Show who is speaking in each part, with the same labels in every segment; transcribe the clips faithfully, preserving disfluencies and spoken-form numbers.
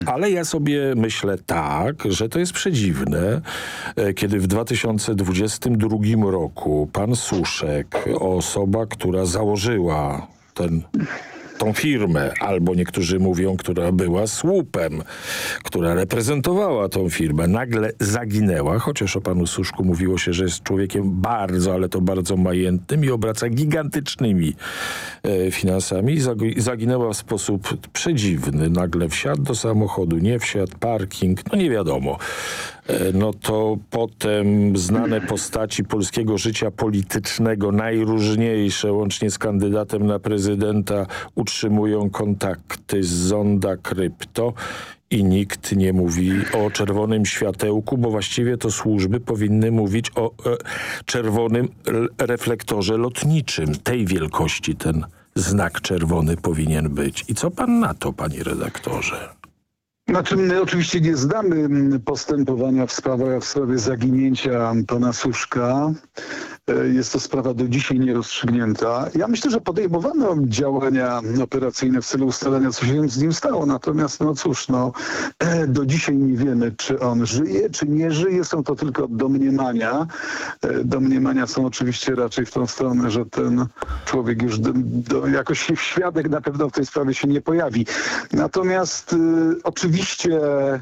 Speaker 1: Ale ja sobie myślę tak, że to jest przedziwne, kiedy w dwa tysiące dwudziestym drugim roku pan Suszek, osoba, która założyła ten... tą firmę, albo niektórzy mówią, która była słupem, która reprezentowała tą firmę, nagle zaginęła, chociaż o panu Suszku mówiło się, że jest człowiekiem bardzo, ale to bardzo majętnym i obraca gigantycznymi e, finansami. Zag- zaginęła w sposób przedziwny. Nagle wsiadł do samochodu, nie wsiadł, parking, no nie wiadomo. E, no to potem znane postaci polskiego życia politycznego, najróżniejsze, łącznie z kandydatem na prezydenta, utrzymują kontakty z Zonda Krypto i nikt nie mówi o czerwonym światełku, bo właściwie to służby powinny mówić o e, czerwonym l- reflektorze lotniczym. Tej wielkości ten znak czerwony powinien być. I co pan na to, panie redaktorze?
Speaker 2: Znaczy, my oczywiście nie znamy postępowania w sprawach w sprawie zaginięcia pana Suszka. Jest to sprawa do dzisiaj nierozstrzygnięta. Ja myślę, że podejmowano działania operacyjne w celu ustalenia, co się z nim stało. Natomiast, no cóż, no, do dzisiaj nie wiemy, czy on żyje, czy nie żyje. Są to tylko domniemania. Domniemania są oczywiście raczej w tą stronę, że ten człowiek już do, do, jakoś świadek na pewno w tej sprawie się nie pojawi. Natomiast y, oczywiście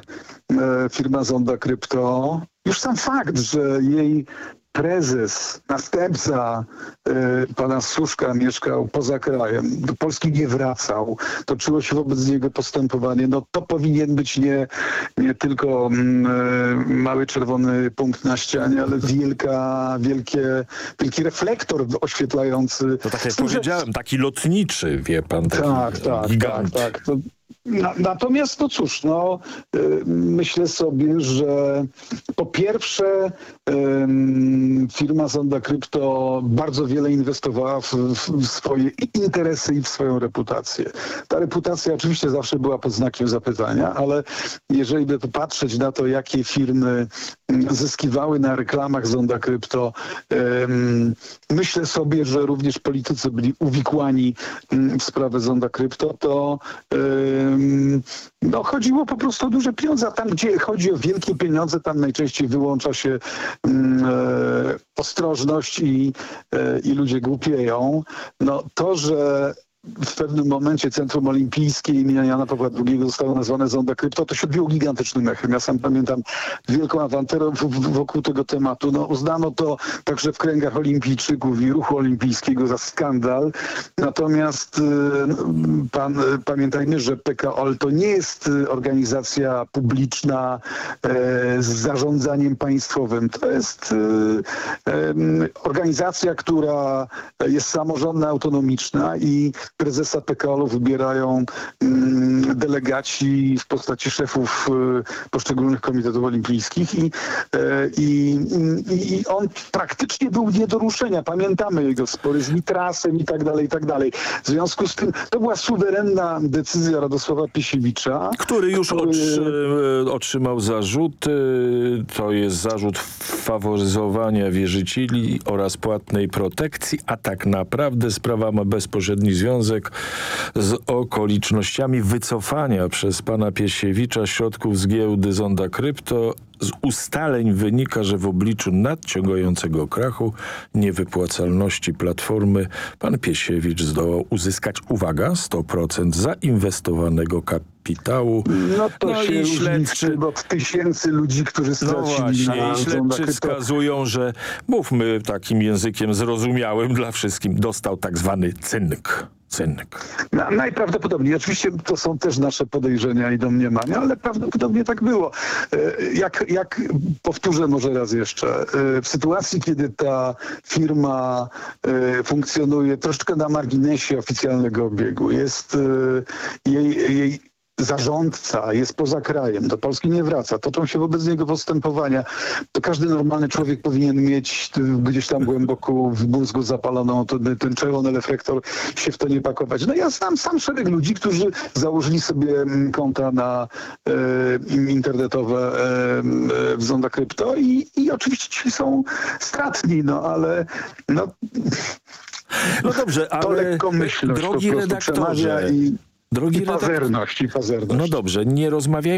Speaker 2: y, firma Zonda Krypto, już sam fakt, że jej prezes, następca y, pana Suszka mieszkał poza krajem, do Polski nie wracał, toczyło się wobec niego postępowanie, no to powinien być nie, nie tylko y, mały czerwony punkt na ścianie, ale wielka, wielkie, wielki reflektor oświetlający.
Speaker 1: To tak jak powiedziałem, taki lotniczy, wie pan, taki
Speaker 2: tak, tak,
Speaker 1: gigant.
Speaker 2: tak, tak. To, na, natomiast, no cóż, no, y, myślę sobie, że po pierwsze y, firma Zonda Krypto bardzo wiele inwestowała w, w swoje interesy i w swoją reputację. Ta reputacja oczywiście zawsze była pod znakiem zapytania, ale jeżeli by popatrzeć na to, jakie firmy zyskiwały na reklamach Zonda Krypto, um, myślę sobie, że również politycy byli uwikłani um, w sprawę Zonda Krypto, to um, no, chodziło po prostu o duże pieniądze, a tam, gdzie chodzi o wielkie pieniądze, tam najczęściej wyłącza się um, e, ostrożność i, e, i ludzie głupieją. No, to, że w pewnym momencie Centrum Olimpijskie imienia Jana Pawła drugiego zostało nazwane Zonda Krypto, to się odbiło gigantycznym echem. Ja sam pamiętam wielką awanturę wokół tego tematu. No, uznano to także w kręgach olimpijczyków i ruchu olimpijskiego za skandal. Natomiast pan, pamiętajmy, że P K O L to nie jest organizacja publiczna e, z zarządzaniem państwowym. To jest e, e, organizacja, która jest samorządna, autonomiczna i prezesa P K O L-u wybierają mm, delegaci w postaci szefów y, poszczególnych komitetów olimpijskich i, y, i, i on praktycznie był nie do ruszenia. Pamiętamy jego spory z Nitrasem i tak dalej, i tak dalej. W związku z tym to była suwerenna decyzja Radosława Piesiewicza.
Speaker 1: Który już
Speaker 2: który...
Speaker 1: Otrzy, otrzymał zarzuty. To jest zarzut faworyzowania wierzycieli oraz płatnej protekcji, a tak naprawdę sprawa ma bezpośredni związek z okolicznościami wycofania przez pana Piesiewicza środków z giełdy Zonda Krypto. Z ustaleń wynika, że w obliczu nadciągającego krachu, niewypłacalności platformy, pan Piesiewicz zdołał uzyskać, uwaga, sto procent zainwestowanego kapitału.
Speaker 2: No to
Speaker 1: no
Speaker 2: się
Speaker 1: i
Speaker 2: śledczy od tysięcy ludzi, którzy stracili
Speaker 1: no właśnie,
Speaker 2: na
Speaker 1: i
Speaker 2: Zonda
Speaker 1: śledczy
Speaker 2: Krypto.
Speaker 1: wskazują, że, mówmy takim językiem zrozumiałym dla wszystkim, dostał tak zwany cynk. Cynk.
Speaker 2: Na, najprawdopodobniej. Oczywiście to są też nasze podejrzenia i domniemania, ale prawdopodobnie tak było. Jak, jak powtórzę może raz jeszcze, w sytuacji, kiedy ta firma funkcjonuje troszeczkę na marginesie oficjalnego obiegu, jest jej, jej zarządca jest poza krajem, do Polski nie wraca, toczą się wobec niego postępowania, to każdy normalny człowiek powinien mieć gdzieś tam głęboko w mózgu zapaloną ten, ten czerwony reflektor, się w to nie pakować. No ja znam sam szereg ludzi, którzy założyli sobie konta na e, internetowe e, w Zonda Krypto i, i oczywiście ci są stratni, no ale no,
Speaker 1: No dobrze,
Speaker 2: to
Speaker 1: ale
Speaker 2: lekkomyślność
Speaker 1: drogi
Speaker 2: po prostu
Speaker 1: redaktorze,
Speaker 2: przemawia i
Speaker 1: Drogi
Speaker 2: I
Speaker 1: redaktorze,
Speaker 2: pazerność, i pazerność.
Speaker 1: no dobrze, nie rozmawiajmy